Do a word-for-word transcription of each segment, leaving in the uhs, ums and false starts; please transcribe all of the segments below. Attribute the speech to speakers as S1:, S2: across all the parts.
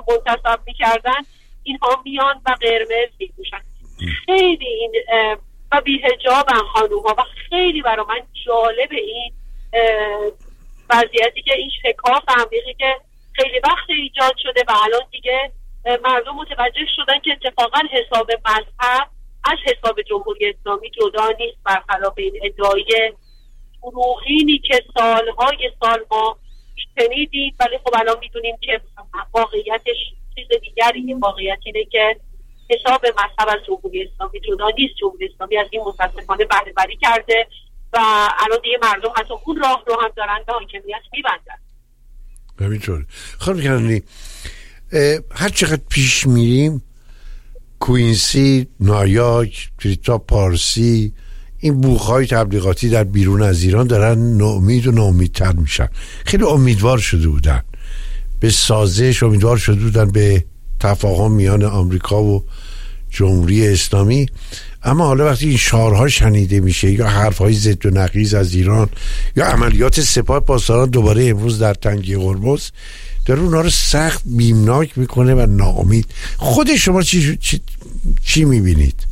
S1: منتصب میکردن اینها میان و قرمز میپوشن. خیلی این و بی‌حجاب هم خانوم ها و خیلی برای من جالب این وضعیتی که این شکاف عمیقی که خیلی وقت ایجاد شده و الان دیگه مردم متوجه شدن که اتفاقا حساب مذهب از حساب جمهوری اسلامی جدا نیست، برخلاف این ادعای دروغینی که سالهای سال ما شنیدیم. ولی خب الان میدونیم که واقعیتش چیز دیگری. واقعیت اینه که حساب مذهب از جمهوری اسلامی جدا نیست. جمهوری اسلامی از این متاسفانه بهره وری کرده و الان دیگه مردم حتی اون راه رو هم دارن به حاکمیت میبندن.
S2: همینطور. خانم کنانی، هر چقدر پیش میریم کوینسی، نایاک، تریتا پارسی، این بوخ‌های تبلیغاتی در بیرون از ایران دارن ناامید و ناامیدتر میشن. خیلی امیدوار شده بودن به سازش، امیدوار شده بودن به تفاهم میان آمریکا و جمهوری اسلامی، اما حالا وقتی این شعارها شنیده میشه یا حرفهای ضد و نقیض از ایران یا عملیات سپاه پاسداران دوباره امروز در تنگه هرمز داره اونها رو سخت بیمناک میکنه و ناامید. خود شما چی چی, چی میبینید؟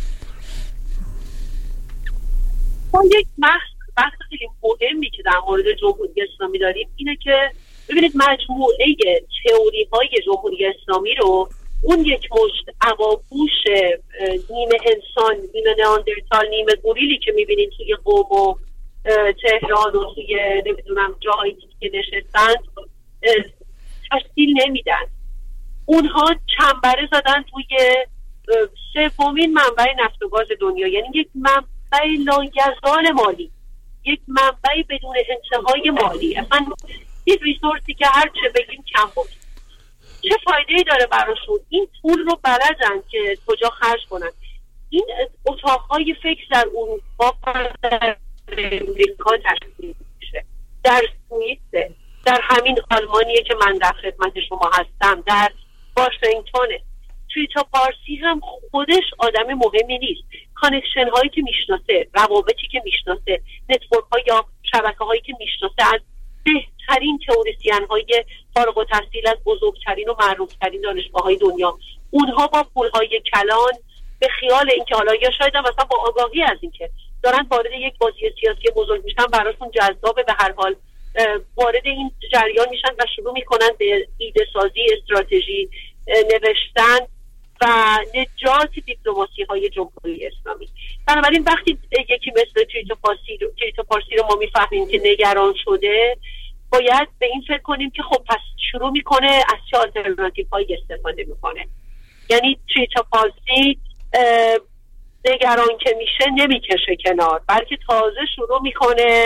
S1: ما یک بحث خیلی مهمی که در مورد جمهوری اسلامی داریم اینه که ببینید مجموعه تئوری های جمهوری اسلامی رو اون یک مشت عواپوش نیمه انسان، نیمه نئاندرتال، نیمه گوریلی که میبینید توی قم و تهران و توی نمیدونم جاهایی که نشستن تشکیل نمیدن. اونها چنبره زدن توی سومین منبع نفت و گاز دنیا، یعنی یک منبع لایزال مالی، یک منبع بدون انتهای مالی، اصلا یک ریسورسی که هر چه بگیم کم بود. چه فایده‌ای داره براشون؟ این پول رو بلدن که کجا خرج کنن. این اتاقهای فکر در اروپا، در امریکا تشکیل میشه، در سوئیس، در همین آلمانیه که من در خدمت شما هستم، در واشنگتونه. تریتا پارسی هم خودش آدم مهمی نیست. کانکشن هایی که میشناسه، روابطی که میشناسه، نتورک ها یا شبکه هایی که میشناسه از بهترین تئوریسین های فارغ التحصیل از بزرگترین و معروفترین دانشگاه های دنیا، اونها با پول های کلان به خیال اینکه حالا یا شاید هم مثلا با آگاهی از اینکه دارن وارد یک بازی سیاسی بزرگ میشن، براشون جذابه، به هر حال وارد این جریان میشن و شروع میکنن به ایده سازی، استراتژی نوشتن و نجات دیپلماسی های جمهوری اسلامی. بنابراین وقتی یکی مثل تریتا پارسی رو, تریتا پارسی رو ما میفهمیم که نگران شده، باید به این فکر کنیم که خب پس شروع میکنه از چه آلترناتیو هایی استفاده میکنه. یعنی تریتا پارسی نگران که میشه نمیکشه کنار، بلکه تازه شروع میکنه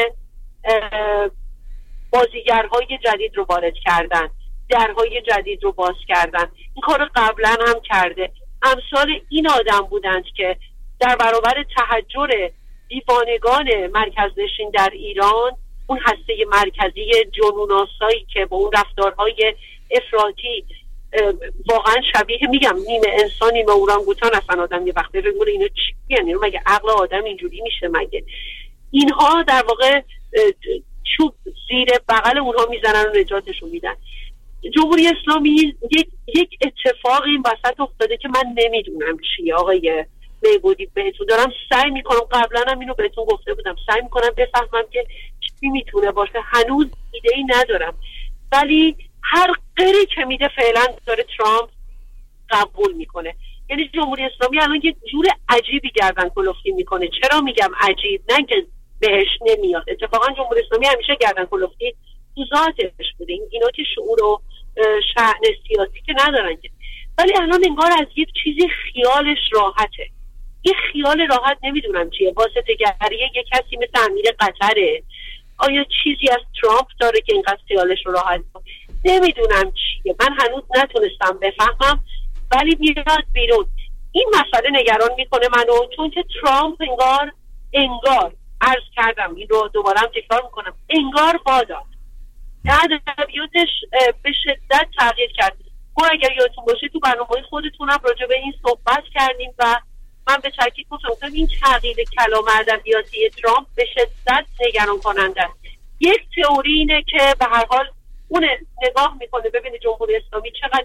S1: بازیگرهای جدید رو وارد کردن، درهای جدید رو باز کردن. این کار قبلا هم کرده. امثال این آدم بودند که در برابر تحجر دیوانگان مرکز نشین در ایران، اون هسته مرکزی جنون‌آسایی که با اون رفتارهای افراطی واقعا شبیه میگم نیمه انسان نیمه اورانگوتان اصلا آدم یه وقتی فکر می‌کنه اینا چی یعنی مگه عقل آدم اینجوری میشه؟ مگه اینها در واقع چوب زیر بغل اونها میزنن و نجاتشون میدن. جمهوری اسلامی یک یک اتفاق این وسط افتاده که من نمیدونم چیه. آقای میبودی بهتون دارم سعی میکنم، قبلا هم اینو بهتون گفته بودم، سعی میکنم بفهمم که چی میتونه باشه. هنوز ایده ای ندارم، ولی هر قری که میده فعلا داره ترامپ قبول میکنه. یعنی جمهوری اسلامی الان یه جور عجیبی گردن کلفتی میکنه. چرا میگم عجیب؟ نه که بهش نمیاد، اتفاقا جمهوری اسلامی همیشه گردن کلفتی تو ذاتش بوده. این اینا که شعور و شأن سیاسی که ندارن که، ولی الان انگار از یک چیزی خیالش راحته. یه خیال راحت نمیدونم چیه، واسطه گریه یه کسی مثل امیر قطره. آیا چیزی از ترامپ داره که اینقدر خیالش رو راحت کنه؟ نمیدونم چیه، من هنوز نتونستم بفهمم، ولی میاد بیرون. این مسئله نگران میکنه منو، چون که ترامپ انگار انگار عرض کردم، این رو دوباره هم تکرار میکنم، انگار واداد ادبیاتش به شدت تغییر کرد. ما اگر یادتون باشه تو برنامه‌های خودتونم راجع به این صحبت کردیم و من به تاکید گفتم این تغییر کلام ادبیاتی ترامپ به شدت نگران کننده است. یک تئوری اینه که به هر حال اون نگاه میکنه ببینه جمهوری اسلامی چقدر